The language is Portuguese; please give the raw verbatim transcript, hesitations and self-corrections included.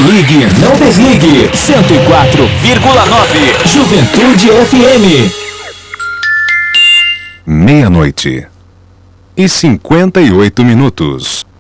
ligue, não desligue. cento e quatro vírgula nove Juventude F M. Meia-noite e cinquenta e oito minutos.